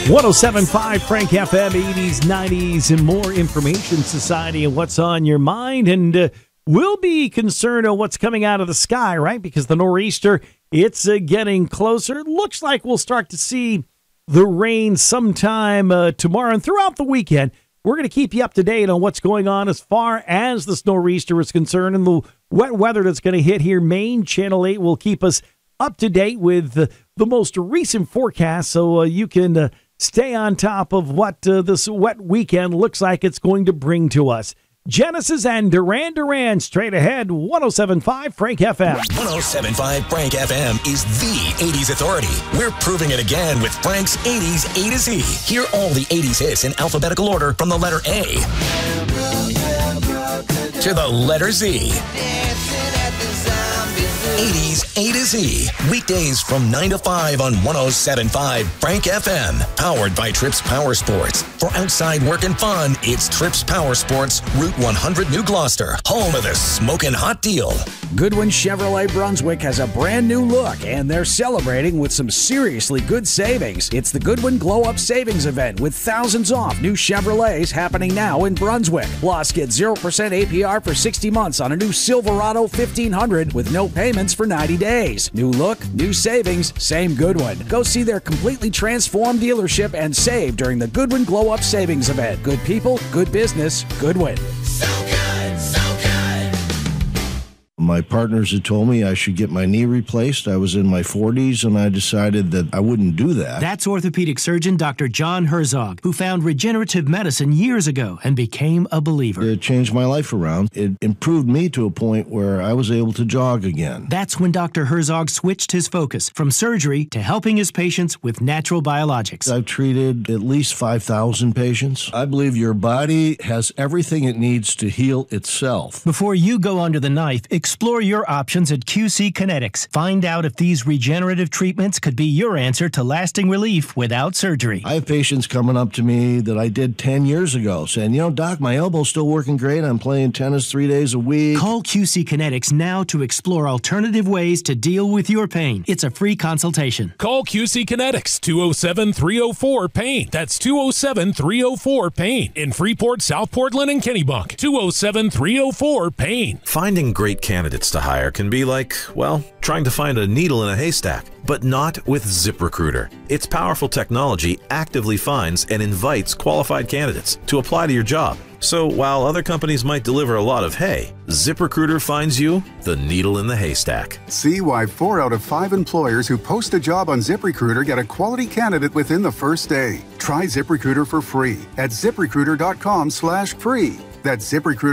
107.5 Frank FM, 80s, 90s, and more information society and what's on your mind. And we'll be concerned of what's coming out of the sky, right? Because the nor'easter, it's getting closer. Looks like we'll start to see the rain sometime tomorrow and throughout the weekend. We're going to keep you up to date on what's going on as far as the nor'easter is concerned and the wet weather that's going to hit here. Maine Channel 8 will keep us up to date with the most recent forecast so you can stay on top of what this wet weekend looks like it's going to bring to us. Genesis and Duran Duran straight ahead, 107.5 Frank FM. 107.5 Frank FM is the 80s authority. We're proving it again with Frank's 80s A to Z. Hear all the 80s hits in alphabetical order from the letter A to the letter Z. 80s A to Z. Weekdays from 9 to 5 on 107.5 Frank FM. Powered by Trips Power Sports. For outside work and fun, it's Trips Power Sports, Route 100 New Gloucester. Home of the smoking hot deal. Goodwin Chevrolet Brunswick has a brand new look, and they're celebrating with some seriously good savings. It's the Goodwin Glow Up Savings Event with thousands off new Chevrolets happening now in Brunswick. Plus, get 0% APR for 60 months on a new Silverado 1500 with no payments for 90 days. New look, new savings, same Goodwin. Go see their completely transformed dealership and save during the Goodwin Glow Up Savings Event. Good people, good business, Goodwin. So good, so good. My partners had told me I should get my knee replaced. I was in my 40s, and I decided that I wouldn't do that. That's orthopedic surgeon Dr. John Herzog, who found regenerative medicine years ago and became a believer. It changed my life around. It improved me to a point where I was able to jog again. That's when Dr. Herzog switched his focus from surgery to helping his patients with natural biologics. I've treated at least 5,000 patients. I believe your body has everything it needs to heal itself. Before you go under the knife, explore your options at QC Kinetics. Find out if these regenerative treatments could be your answer to lasting relief without surgery. I have patients coming up to me that I did 10 years ago saying, Doc, my elbow's still working great. I'm playing tennis 3 days a week. Call QC Kinetics now to explore alternative ways to deal with your pain. It's a free consultation. Call QC Kinetics, 207-304-PAIN. That's 207-304-PAIN. In Freeport, South Portland, and Kennebunk. 207-304-PAIN. Finding great candidates to hire can be like, well, trying to find a needle in a haystack, but not with ZipRecruiter. Its powerful technology actively finds and invites qualified candidates to apply to your job. So while other companies might deliver a lot of hay, ZipRecruiter finds you the needle in the haystack. See why 4 out of 5 employers who post a job on ZipRecruiter get a quality candidate within the first day. Try ZipRecruiter for free at ZipRecruiter.com/free. That's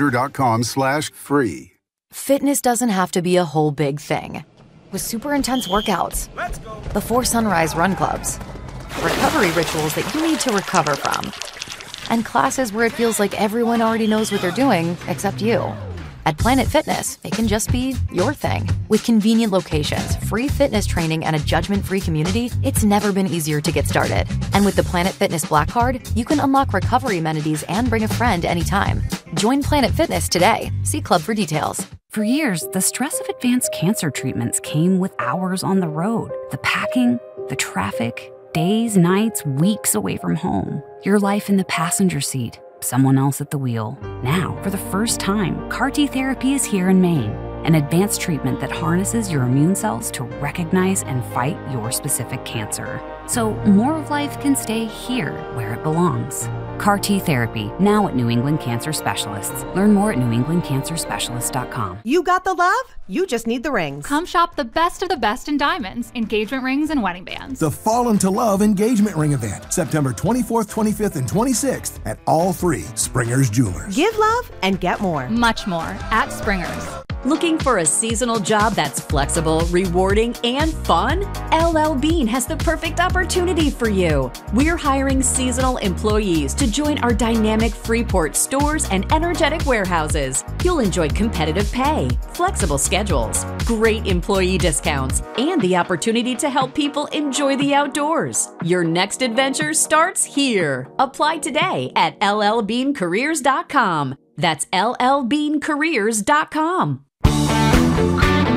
ZipRecruiter.com/free. Fitness doesn't have to be a whole big thing. With super intense workouts, before sunrise run clubs, recovery rituals that you need to recover from, and classes where it feels like everyone already knows what they're doing except you. At Planet Fitness, it can just be your thing. With convenient locations, free fitness training, and a judgment-free community, it's never been easier to get started. And with the Planet Fitness Black Card, you can unlock recovery amenities and bring a friend anytime. Join Planet Fitness today. See Club for details. For years, the stress of advanced cancer treatments came with hours on the road. The packing, the traffic, days, nights, weeks away from home. Your life in the passenger seat, someone else at the wheel. Now, for the first time, CAR-T therapy is here in Maine, an advanced treatment that harnesses your immune cells to recognize and fight your specific cancer. So more of life can stay here where it belongs. CAR-T therapy, now at New England Cancer Specialists. Learn more at newenglandcancerspecialists.com. You got the love? You just need the rings. Come shop the best of the best in diamonds, engagement rings, and wedding bands. The Fall into Love engagement ring event, September 24th, 25th, and 26th at all 3 Springer's Jewelers. Give love and get more. Much more at Springer's. Looking for a seasonal job that's flexible, rewarding, and fun? LL Bean has the perfect opportunity for you. We're hiring seasonal employees to join our dynamic Freeport stores and energetic warehouses. You'll enjoy competitive pay, flexible schedules, great employee discounts, and the opportunity to help people enjoy the outdoors. Your next adventure starts here. Apply today at llbeancareers.com. That's llbeancareers.com.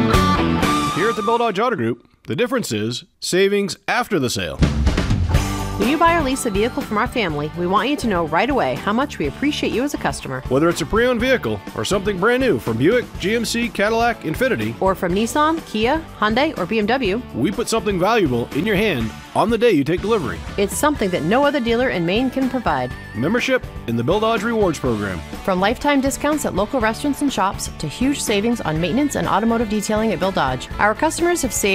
Here at the Bulldog Auto Group, the difference is savings after the sale. When you buy or lease a vehicle from our family, we want you to know right away how much we appreciate you as a customer. Whether it's a pre-owned vehicle or something brand new from Buick, GMC, Cadillac, Infiniti, or from Nissan, Kia, Hyundai, or BMW, we put something valuable in your hand on the day you take delivery. It's something that no other dealer in Maine can provide. Membership in the Bill Dodge Rewards program. From lifetime discounts at local restaurants and shops to huge savings on maintenance and automotive detailing at Bill Dodge, our customers have saved